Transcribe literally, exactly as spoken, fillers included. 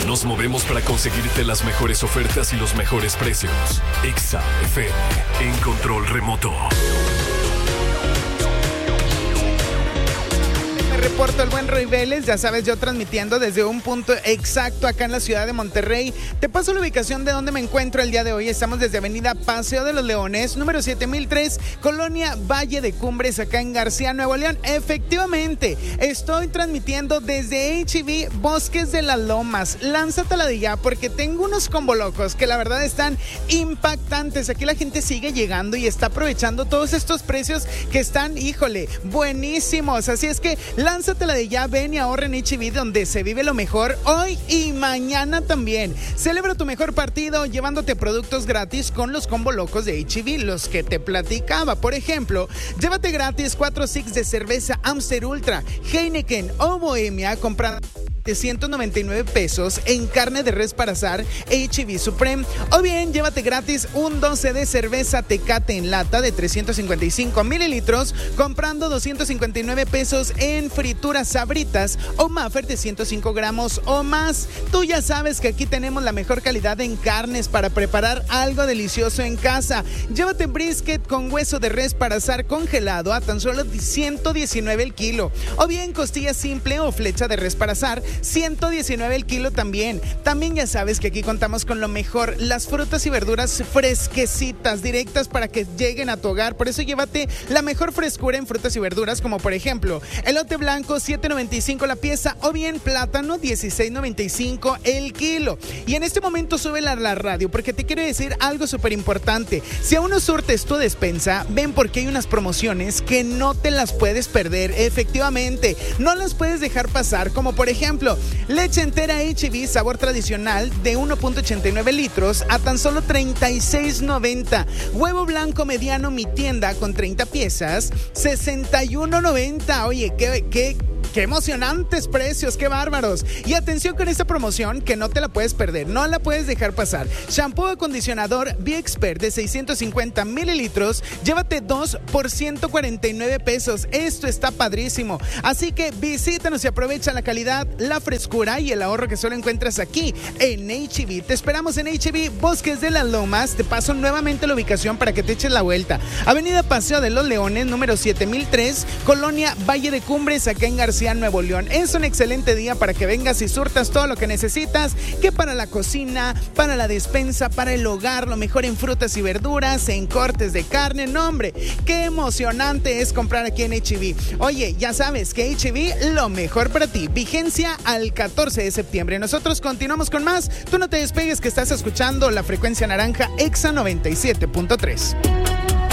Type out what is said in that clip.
Nos movemos para conseguirte las mejores ofertas y los mejores precios. Exa F M, en control remoto. Reporto el buen Roy Vélez, ya sabes, yo transmitiendo desde un punto exacto acá en la ciudad de Monterrey. Te paso la ubicación de donde me encuentro el día de hoy. Estamos desde avenida Paseo de los Leones, número siete mil tres, Colonia Valle de Cumbres, acá en García, Nuevo León. Efectivamente, estoy transmitiendo desde H E B Bosques de las Lomas. Lánzatela de ya, porque tengo unos combo locos que la verdad están impactantes. Aquí la gente sigue llegando y está aprovechando todos estos precios que están, híjole, buenísimos. Así es que lánzatela de ya, ven y ahorra en H E B, donde se vive lo mejor hoy y mañana también. Celebra tu mejor partido llevándote productos gratis con los combo locos de H E B, los que te platicaba. Por ejemplo, llévate gratis cuatro six de cerveza Amstel Ultra, Heineken o Bohemia comprando ciento noventa y nueve pesos en carne de res para asar H E B Supreme, o bien llévate gratis un doce de cerveza Tecate en lata de trescientos cincuenta y cinco mililitros comprando doscientos cincuenta y nueve pesos en frituras Sabritas o Maffer de ciento cinco gramos o más. Tú ya sabes que aquí tenemos la mejor calidad en carnes para preparar algo delicioso en casa. Llévate brisket con hueso de res para asar congelado a tan solo ciento diecinueve el kilo, o bien costilla simple o flecha de res para asar ciento diecinueve el kilo también. También ya sabes que aquí contamos con lo mejor, las frutas y verduras fresquecitas, directas para que lleguen a tu hogar. Por eso llévate la mejor frescura en frutas y verduras, como por ejemplo, elote blanco siete noventa y cinco la pieza, o bien plátano dieciséis noventa y cinco el kilo. Y en este momento súbela a la radio, porque te quiero decir algo súper importante. Si aún no surtes tu despensa, ven, porque hay unas promociones que no te las puedes perder. Efectivamente, no las puedes dejar pasar, como por ejemplo, leche entera H E B sabor tradicional de uno punto ochenta y nueve litros a tan solo treinta y seis noventa. Huevo blanco mediano Mi Tienda con treinta piezas, sesenta y uno noventa. Oye, qué, qué, qué emocionantes precios, qué bárbaros. Y atención con esta promoción que no te la puedes perder, no la puedes dejar pasar. Shampoo acondicionador B-Expert de seiscientos cincuenta mililitros, llévate dos por ciento cuarenta y nueve pesos. Esto está padrísimo. Así que visítanos y aprovecha la calidad, la frescura y el ahorro que solo encuentras aquí en H E B. Te esperamos en H E B Bosques de las Lomas. Te paso nuevamente la ubicación para que te eches la vuelta. Avenida Paseo de los Leones, número siete mil tres, Colonia Valle de Cumbres, acá en García, Nuevo León. Es un excelente día para que vengas y surtas todo lo que necesitas, que para la cocina, para la despensa, para el hogar, lo mejor en frutas y verduras, en cortes de carne. No, hombre, qué emocionante es comprar aquí en H E B. Oye, ya sabes que H E B, lo mejor para ti. Vigencia al catorce de septiembre. Nosotros continuamos con más. Tú no te despegues, que estás escuchando la frecuencia naranja Exa noventa y siete punto tres.